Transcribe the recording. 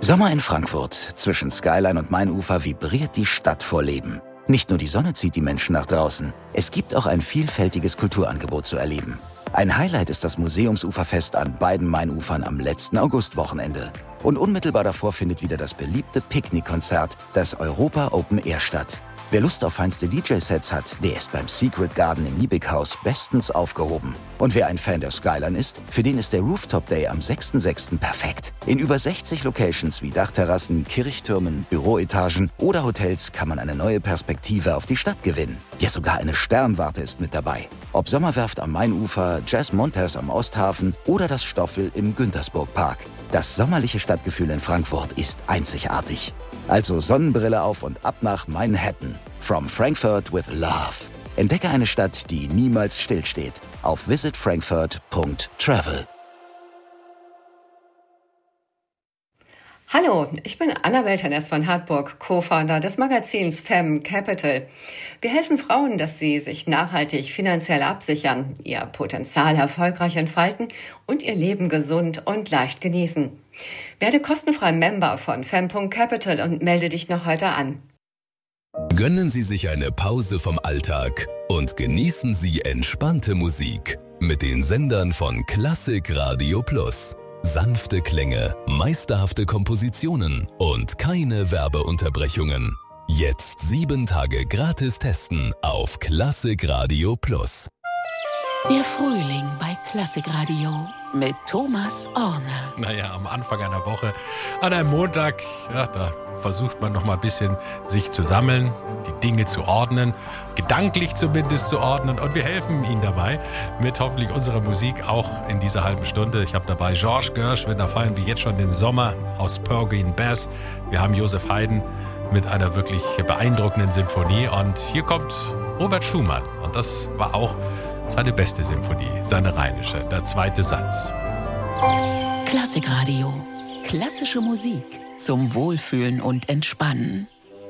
Sommer in Frankfurt. Zwischen Skyline und Mainufer vibriert die Stadt vor Leben. Nicht nur die Sonne zieht die Menschen nach draußen. Es gibt auch ein vielfältiges Kulturangebot zu erleben. Ein Highlight ist das Museumsuferfest an beiden Mainufern am letzten Augustwochenende. Und unmittelbar davor findet wieder das beliebte Picknickkonzert, das Europa Open Air statt. Wer Lust auf feinste DJ-Sets hat, der ist beim Secret Garden im Liebighaus bestens aufgehoben. Und wer ein Fan der Skyline ist, für den ist der Rooftop Day am 6.6. perfekt. In über 60 Locations wie Dachterrassen, Kirchtürmen, Büroetagen oder Hotels kann man eine neue Perspektive auf die Stadt gewinnen. Ja, sogar eine Sternwarte ist mit dabei. Ob Sommerwerft am Mainufer, Jazz Montez am Osthafen oder das Stoffel im Güntersburg-Park. Das sommerliche Stadtgefühl in Frankfurt ist einzigartig. Also Sonnenbrille auf und ab nach Manhattan. From Frankfurt with Love. Entdecke eine Stadt, die niemals stillsteht. Auf visitfrankfurt.travel. Hallo, ich bin Annabel Tenness von Hartburg, Co-Founder des Magazins Femme Capital. Wir helfen Frauen, dass sie sich nachhaltig finanziell absichern, ihr Potenzial erfolgreich entfalten und ihr Leben gesund und leicht genießen. Werde kostenfrei Member von Femme.Capital und melde dich noch heute an. Gönnen Sie sich eine Pause vom Alltag und genießen Sie entspannte Musik mit den Sendern von Klassik Radio Plus. Sanfte Klänge, meisterhafte Kompositionen und keine Werbeunterbrechungen. Jetzt 7 Tage gratis testen auf Klassik Radio Plus. Der Frühling bei Klassik Radio mit Thomas Orner. Naja, am Anfang einer Woche, an einem Montag, ja, da versucht man noch mal ein bisschen sich zu sammeln, die Dinge zu ordnen, gedanklich zumindest zu ordnen. Und wir helfen Ihnen dabei mit hoffentlich unserer Musik auch in dieser halben Stunde. Ich habe dabei Georges Gershwin, da feiern wir jetzt schon den Sommer aus Porgy and Bess. Wir haben Joseph Haydn mit einer wirklich beeindruckenden Sinfonie. Und hier kommt Robert Schumann. Und das war auch seine beste Symphonie, seine rheinische, der 2. Satz. Klassik Radio. Klassische Musik zum Wohlfühlen und Entspannen.